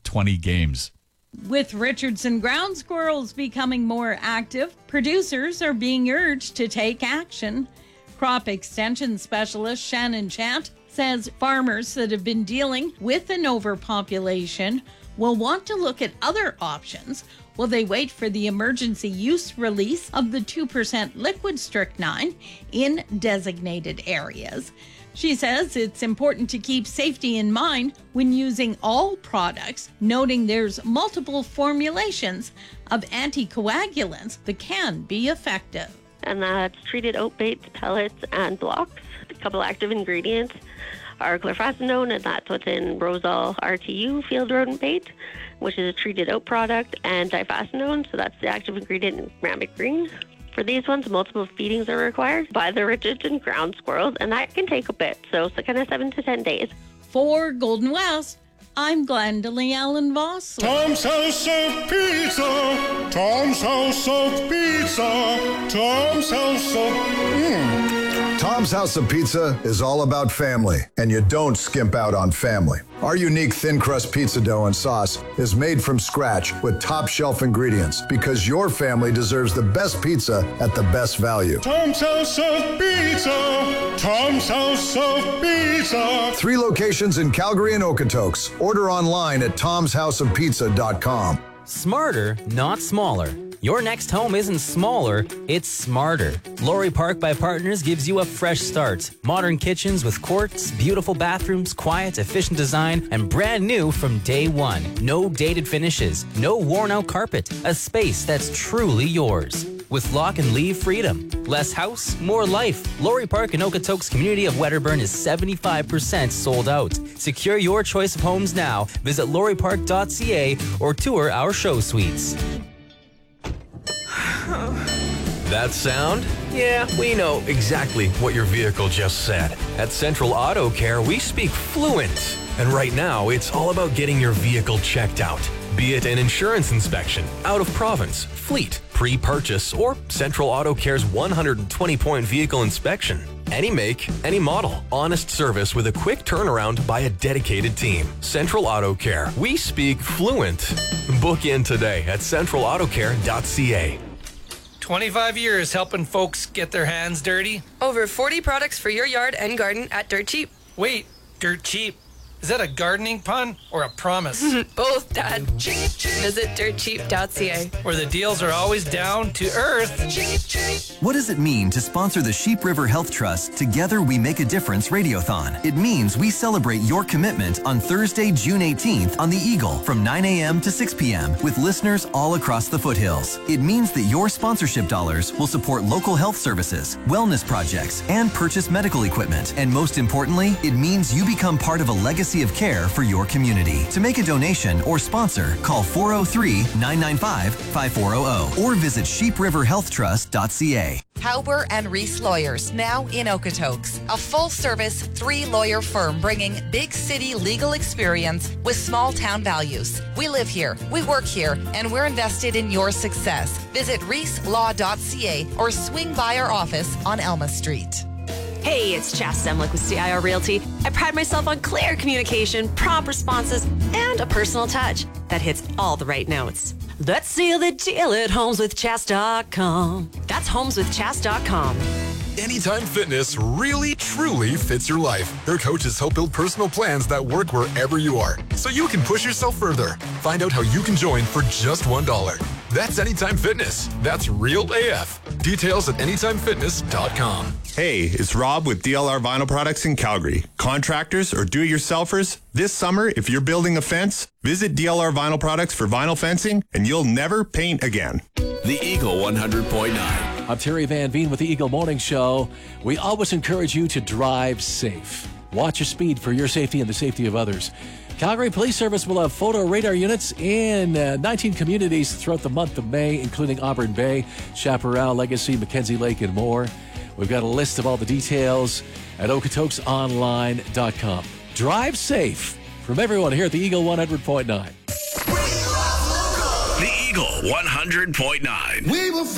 20 games. With Richardson ground squirrels becoming more active, producers are being urged to take action. Crop extension specialist Shannon Chant says farmers that have been dealing with an overpopulation will want to look at other options while they wait for the emergency use release of the 2% liquid strychnine in designated areas. She says it's important to keep safety in mind when using all products, noting there's multiple formulations of anticoagulants that can be effective. And that's treated oat baits, pellets, and blocks. A couple active ingredients are chlorphacinone, and that's what's in Rosal RTU field rodent bait, which is a treated oat product, and diphacinone, so that's the active ingredient in Rambic Green. For these ones, multiple feedings are required by the Richardson ground squirrels, and that can take a bit, so kind of 7 to 10 days. For Golden West, I'm Glendalee Allen Voss. Tom's House of Pizza, Tom's House of Pizza, Tom's House of... Tom's House of Pizza is all about family, and you don't skimp out on family. Our unique thin crust pizza dough and sauce is made from scratch with top shelf ingredients because your family deserves the best pizza at the best value. Tom's House of Pizza, Tom's House of Pizza. 3 locations in Calgary and Okotoks. Order online at tomshouseofpizza.com. Smarter, not smaller. Your next home isn't smaller, it's smarter. Laurie Park by Partners gives you a fresh start. Modern kitchens with courts, beautiful bathrooms, quiet, efficient design, and brand new from day one. No dated finishes, no worn out carpet. A space that's truly yours. With lock and leave freedom. Less house, more life. Laurie Park in Okotoks community of Wedderburn is 75% sold out. Secure your choice of homes now. Visit lauriepark.ca or tour our show suites. That sound? Yeah, we know exactly what your vehicle just said. At Central Auto Care, we speak fluent. And right now, it's all about getting your vehicle checked out. Be it an insurance inspection, out of province, fleet, pre-purchase, or Central Auto Care's 120-point vehicle inspection. Any make, any model. Honest service with a quick turnaround by a dedicated team. Central Auto Care. We speak fluent. Book in today at centralautocare.ca. 25 years helping folks get their hands dirty. Over 40 products for your yard and garden at Dirt Cheap. Wait, Dirt Cheap? Is that a gardening pun or a promise? Both, Dad. Visit dirtcheap.ca. Where the deals are always down to earth. What does it mean to sponsor the Sheep River Health Trust Together We Make a Difference Radiothon? It means we celebrate your commitment on Thursday, June 18th on the Eagle from 9 a.m. to 6 p.m. with listeners all across the foothills. It means that your sponsorship dollars will support local health services, wellness projects, and purchase medical equipment. And most importantly, it means you become part of a legacy of care for your community. To make a donation or sponsor, call 403-995-5400 or visit sheepriverhealthtrust.ca. Hauber and Reese Lawyers, now in Okotoks. A full-service 3-lawyer firm bringing big city legal experience with small-town values. We live here, we work here, and we're invested in your success. Visit reeselaw.ca or swing by our office on Elma Street. Hey, it's Chas Semlik with CIR Realty. I pride myself on clear communication, prompt responses, and a personal touch that hits all the right notes. Let's seal the deal at homeswithchas.com. That's homeswithchas.com. Anytime Fitness really, truly fits your life. Their coaches help build personal plans that work wherever you are, so you can push yourself further. Find out how you can join for just $1. That's Anytime Fitness. That's real AF. Details at anytimefitness.com. Hey, it's Rob with DLR Vinyl Products in Calgary. Contractors or do-it-yourselfers, this summer, if you're building a fence, visit DLR Vinyl Products for vinyl fencing, and you'll never paint again. The Eagle 100.9. I'm Terry Van Veen with the Eagle Morning Show. We always encourage you to drive safe. Watch your speed for your safety and the safety of others. Calgary Police Service will have photo radar units in 19 communities throughout the month of May, including Auburn Bay, Chaparral, Legacy, Mackenzie Lake, and more. We've got a list of all the details at okotoksonline.com. Drive safe from everyone here at the Eagle 100.9. The Eagle 100.9. We will